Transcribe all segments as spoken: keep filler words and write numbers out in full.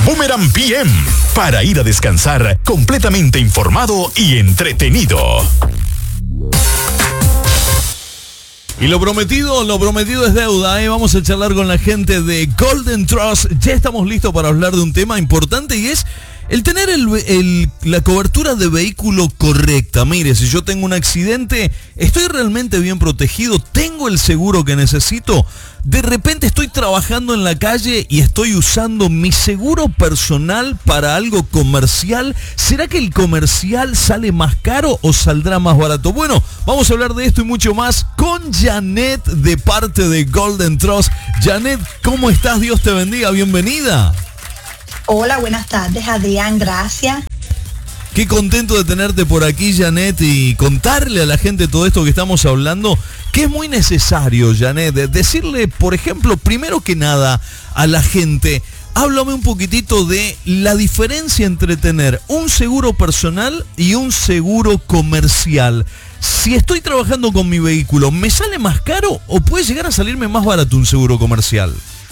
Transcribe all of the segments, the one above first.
Boomerang P M, para ir a descansar completamente informado y entretenido. Y lo prometido, lo prometido es deuda, ¿eh? Vamos a charlar con la gente de Golden Trust. Ya estamos listos para hablar de un tema importante y es el tener el, el, la cobertura de vehículo correcta. Mire, si yo tengo un accidente, ¿estoy realmente bien protegido? ¿Tengo el seguro que necesito? De repente estoy trabajando en la calle y estoy usando mi seguro personal para algo comercial. ¿Será que el comercial sale más caro o saldrá más barato? Bueno, vamos a hablar de esto y mucho más con Janet de parte de Golden Trust. Janet, ¿cómo estás? Dios te bendiga, bienvenida. Hola, buenas tardes, Adrián, gracias. Qué contento de tenerte por aquí, Janet, y contarle a la gente todo esto que estamos hablando, que es muy necesario, Janet, decirle, por ejemplo, primero que nada a la gente, háblame un poquitito de la diferencia entre tener un seguro personal y un seguro comercial. Si estoy trabajando con mi vehículo, ¿me sale más caro o puede llegar a salirme más barato un seguro comercial?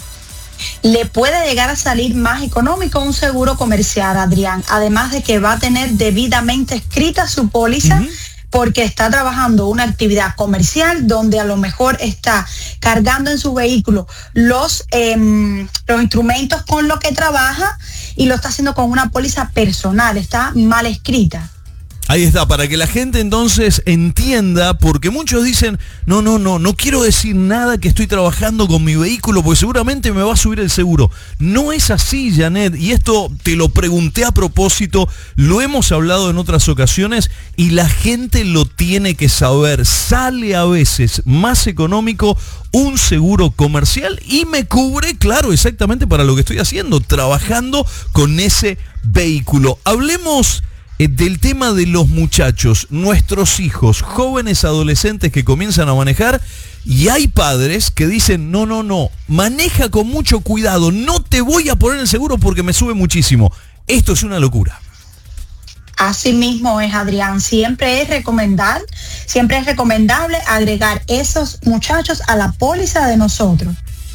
Le puede llegar a salir más económico un seguro comercial, Adrián, además de que va a tener debidamente escrita su póliza, uh-huh, porque está trabajando una actividad comercial donde a lo mejor está cargando en su vehículo los, eh, los instrumentos con los que trabaja y lo está haciendo con una póliza personal, está mal escrita. Ahí está, para que la gente entonces entienda, porque muchos dicen, no, no, no, no quiero decir nada que estoy trabajando con mi vehículo, porque seguramente me va a subir el seguro. No es así, Janet, y esto te lo pregunté a propósito, lo hemos hablado en otras ocasiones, y la gente lo tiene que saber. Sale a veces más económico un seguro comercial y me cubre, claro, exactamente para lo que estoy haciendo, trabajando con ese vehículo. Hablemos del tema de los muchachos, nuestros hijos, jóvenes adolescentes que comienzan a manejar, y hay padres que dicen, no, no, no, maneja con mucho cuidado, no te voy a poner el seguro porque me sube muchísimo. Esto es una locura. Así mismo es, Adrián, siempre es recomendar, siempre es recomendable agregar esos muchachos a la póliza de nosotros.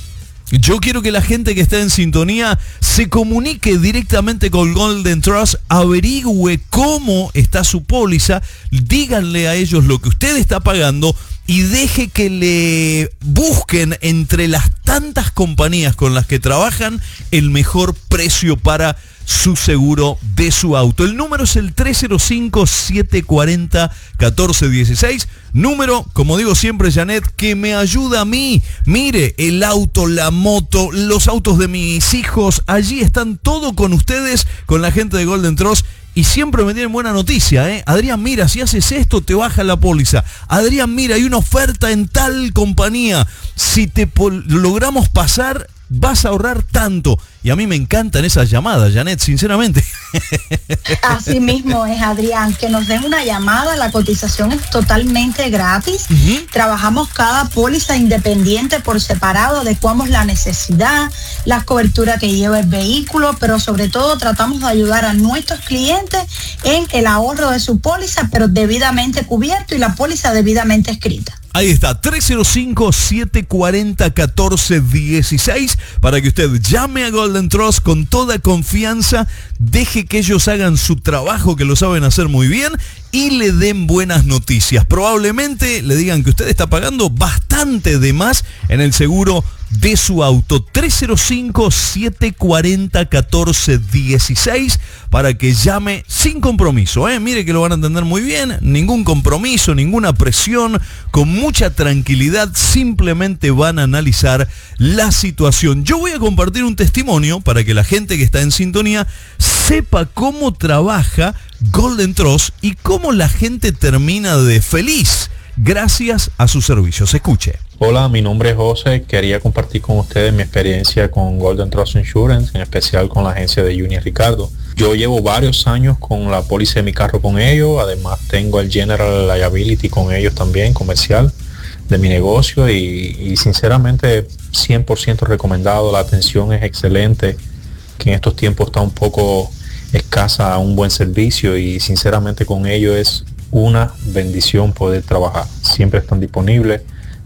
Yo quiero que la gente que está en sintonía se comunique directamente con Golden Trust, averigüe cómo está su póliza, díganle a ellos lo que usted está pagando y deje que le busquen entre las tantas compañías con las que trabajan el mejor precio para su seguro de su auto. El número es el tres cero cinco, siete cuatro cero, uno cuatro uno seis. Número, como digo siempre, Janet, que me ayuda a mí. Mire, el auto, la moto, los autos de mis hijos, allí están todo con ustedes, con la gente de Golden Trust. Y siempre me tienen buena noticia, ¿eh? Adrián, mira, si haces esto te baja la póliza. Adrián, mira, hay una oferta en tal compañía. Si te pol- logramos pasar, vas a ahorrar tanto. Y a mí me encantan esas llamadas, Janet, sinceramente. Así mismo es, Adrián, que nos den una llamada, la cotización es totalmente gratis. Uh-huh. Trabajamos cada póliza independiente por separado, adecuamos la necesidad, las coberturas que lleva el vehículo, pero sobre todo tratamos de ayudar a nuestros clientes en el ahorro de su póliza, pero debidamente cubierto y la póliza debidamente escrita. Ahí está, tres cero cinco, siete cuatro cero, uno cuatro uno seis, para que usted llame a Golden Trust con toda confianza, deje que ellos hagan su trabajo, que lo saben hacer muy bien, y le den buenas noticias. Probablemente le digan que usted está pagando bastante de más en el seguro de su auto. Tres cero cinco, siete cuatro cero, uno cuatro uno seis, para que llame sin compromiso, ¿eh? Mire que lo van a entender muy bien, ningún compromiso, ninguna presión, con mucha tranquilidad, simplemente van a analizar la situación. Yo voy a compartir un testimonio para que la gente que está en sintonía sepa cómo trabaja Golden Trust y cómo la gente termina de feliz gracias a sus servicios. Escuche. Hola, mi nombre es José. Quería compartir con ustedes mi experiencia con Golden Trust Insurance, en especial con la agencia de Junior Ricardo. Yo llevo varios años con la póliza de mi carro con ellos. Además tengo el General Liability con ellos también, comercial, de mi negocio. Y, y sinceramente cien por ciento recomendado. La atención es excelente, que en estos tiempos está un poco escasa un buen servicio. Y sinceramente con ellos es una bendición poder trabajar. Siempre están disponibles.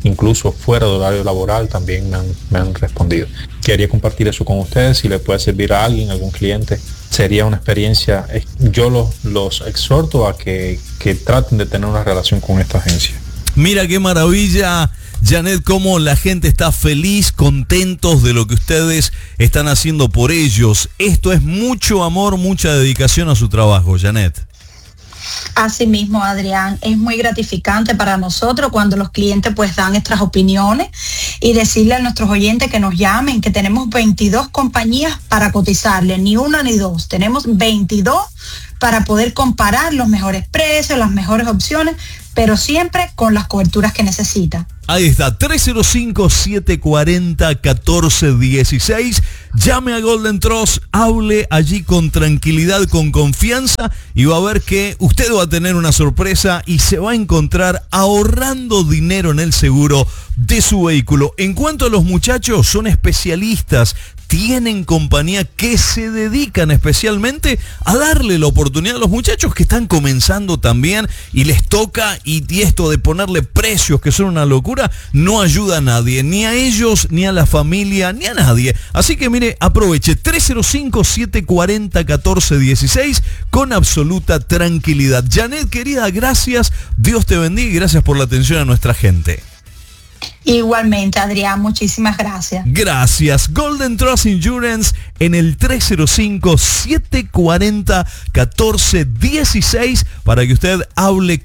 incluso fuera de horario laboral, también me han, me han respondido. Quería compartir eso con ustedes, si le puede servir a alguien, algún cliente. Sería una experiencia, yo los, los exhorto a que, que traten de tener una relación con esta agencia. Mira qué maravilla, Janet, cómo la gente está feliz, contentos de lo que ustedes están haciendo por ellos. Esto es mucho amor, mucha dedicación a su trabajo, Janet. Así mismo, Adrián, es muy gratificante para nosotros cuando los clientes pues dan nuestras opiniones y decirle a nuestros oyentes que nos llamen, que tenemos veintidós compañías para cotizarle, ni una ni dos, tenemos veintidós para poder comparar los mejores precios, las mejores opciones, pero siempre con las coberturas que necesita. Ahí está, tres cero cinco, siete cuatro cero, uno cuatro uno seis. Llame a Golden Trust, hable allí con tranquilidad, con confianza, y va a ver que usted va a tener una sorpresa y se va a encontrar ahorrando dinero en el seguro de su vehículo. En cuanto a los muchachos, son especialistas, tienen compañía que se dedican especialmente a darle la oportunidad a los muchachos que están comenzando también y les toca, y, y esto de ponerle precios que son una locura no ayuda a nadie, ni a ellos, ni a la familia, ni a nadie. Así que mire, aproveche tres cero cinco, siete cuatro cero, uno cuatro uno seis con absoluta tranquilidad. Janet, querida, gracias, Dios te bendiga y gracias por la atención a nuestra gente. Igualmente, Adrián, muchísimas gracias. Gracias. Golden Trust Insurance en el tres cero cinco, siete cuatro cero, uno cuatro uno seis para que usted hable